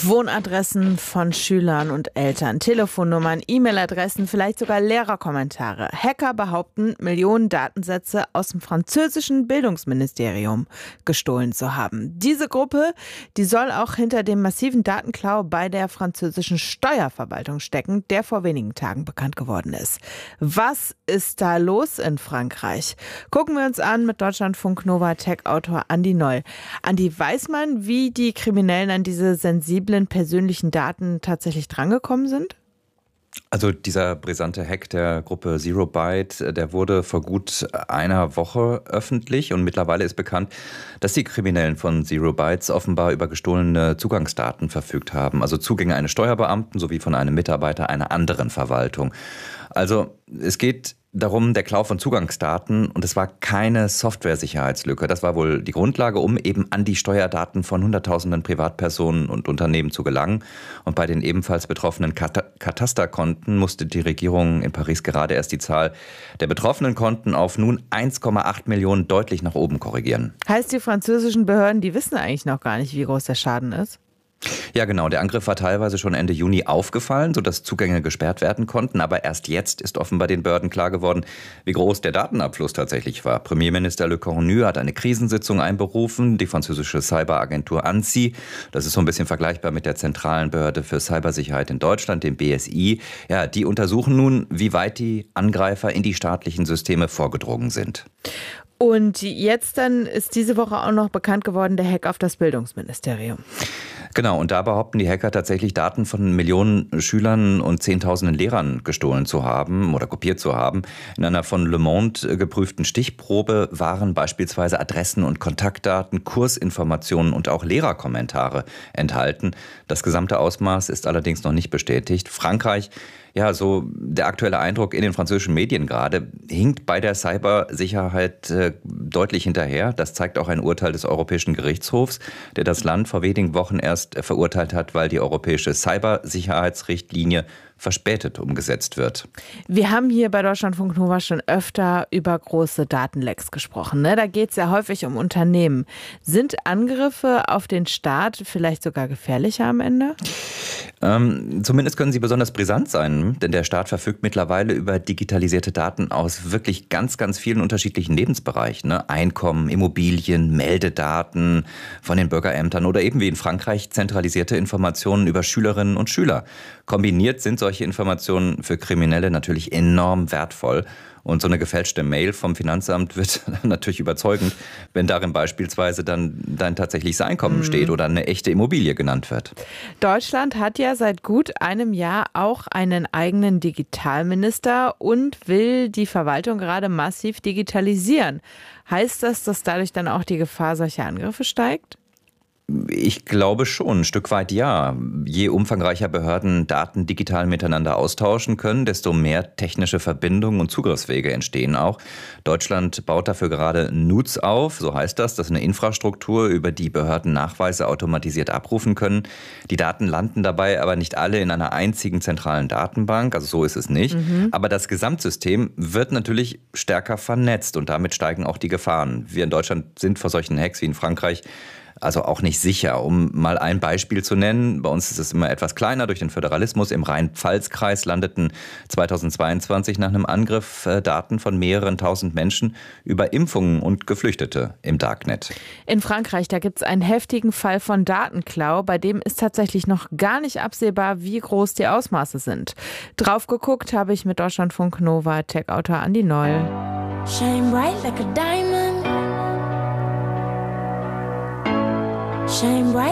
Wohnadressen von Schülern und Eltern, Telefonnummern, E-Mail-Adressen, vielleicht sogar Lehrerkommentare. Hacker behaupten, Millionen Datensätze aus dem französischen Bildungsministerium gestohlen zu haben. Diese Gruppe, die soll auch hinter dem massiven Datenklau bei der französischen Steuerverwaltung stecken, der vor wenigen Tagen bekannt geworden ist. Was ist da los in Frankreich? Gucken wir uns an mit Deutschlandfunk Nova Tech-Autor Andi Noll. Andi, weiß man, wie die Kriminellen an diese sensiblen persönlichen Daten tatsächlich drangekommen sind? Also dieser brisante Hack der Gruppe Zero Byte, der wurde vor gut einer Woche öffentlich und mittlerweile ist bekannt, dass die Kriminellen von Zero Bytes offenbar über gestohlene Zugangsdaten verfügt haben. Also Zugänge eines Steuerbeamten sowie von einem Mitarbeiter einer anderen Verwaltung. Also es geht darum, der Klau von Zugangsdaten, und es war keine Software-Sicherheitslücke. Das war wohl die Grundlage, um eben an die Steuerdaten von Hunderttausenden Privatpersonen und Unternehmen zu gelangen. Und bei den ebenfalls betroffenen Katasterkonten musste die Regierung in Paris gerade erst die Zahl der betroffenen Konten auf nun 1,8 Millionen deutlich nach oben korrigieren. Heißt, die französischen Behörden, die wissen eigentlich noch gar nicht, wie groß der Schaden ist? Ja, genau. Der Angriff war teilweise schon Ende Juni aufgefallen, sodass Zugänge gesperrt werden konnten. Aber erst jetzt ist offenbar den Behörden klar geworden, wie groß der Datenabfluss tatsächlich war. Premierminister Le Cornu hat eine Krisensitzung einberufen. Die französische Cyberagentur ANSSI, das ist so ein bisschen vergleichbar mit der Zentralen Behörde für Cybersicherheit in Deutschland, dem BSI. Ja, die untersuchen nun, wie weit die Angreifer in die staatlichen Systeme vorgedrungen sind. Und jetzt dann ist diese Woche auch noch bekannt geworden, der Hack auf das Bildungsministerium. Genau, und da behaupten die Hacker tatsächlich Daten von Millionen Schülern und Zehntausenden Lehrern gestohlen zu haben oder kopiert zu haben. In einer von Le Monde geprüften Stichprobe waren beispielsweise Adressen und Kontaktdaten, Kursinformationen und auch Lehrerkommentare enthalten. Das gesamte Ausmaß ist allerdings noch nicht bestätigt. Frankreich, ja, so der aktuelle Eindruck in den französischen Medien gerade, hinkt bei der Cybersicherheit deutlich hinterher. Das zeigt auch ein Urteil des Europäischen Gerichtshofs, der das Land vor wenigen Wochen erst verurteilt hat, weil die europäische Cybersicherheitsrichtlinie verspätet umgesetzt wird. Wir haben hier bei Deutschlandfunk Nova schon öfter über große Datenlecks gesprochen, ne? Da geht es ja häufig um Unternehmen. Sind Angriffe auf den Staat vielleicht sogar gefährlicher am Ende? Zumindest können sie besonders brisant sein, denn der Staat verfügt mittlerweile über digitalisierte Daten aus wirklich ganz, ganz vielen unterschiedlichen Lebensbereichen. Ne? Einkommen, Immobilien, Meldedaten von den Bürgerämtern oder eben wie in Frankreich zentralisierte Informationen über Schülerinnen und Schüler. Kombiniert sind solche Informationen für Kriminelle natürlich enorm wertvoll. Und so eine gefälschte Mail vom Finanzamt wird natürlich überzeugend, wenn darin beispielsweise dann dein tatsächliches Einkommen steht oder eine echte Immobilie genannt wird. Deutschland hat ja seit gut einem Jahr auch einen eigenen Digitalminister und will die Verwaltung gerade massiv digitalisieren. Heißt das, dass dadurch dann auch die Gefahr solcher Angriffe steigt? Ich glaube schon, ein Stück weit ja. Je umfangreicher Behörden Daten digital miteinander austauschen können, desto mehr technische Verbindungen und Zugriffswege entstehen auch. Deutschland baut dafür gerade NUTS auf, so heißt das. Das ist eine Infrastruktur, über die Behörden Nachweise automatisiert abrufen können. Die Daten landen dabei aber nicht alle in einer einzigen zentralen Datenbank, also so ist es nicht. Aber das Gesamtsystem wird natürlich stärker vernetzt und damit steigen auch die Gefahren. Wir in Deutschland sind vor solchen Hacks wie in Frankreich also auch nicht sicher. Um mal ein Beispiel zu nennen, bei uns ist es immer etwas kleiner durch den Föderalismus. Im Rhein-Pfalz-Kreis landeten 2022 nach einem Angriff Daten von mehreren tausend Menschen über Impfungen und Geflüchtete im Darknet. In Frankreich, da gibt es einen heftigen Fall von Datenklau, bei dem ist tatsächlich noch gar nicht absehbar, wie groß die Ausmaße sind. Drauf geguckt habe ich mit Deutschlandfunk Nova Tech-Autor Andi Noll. Shine bright like a diamond. Shine bright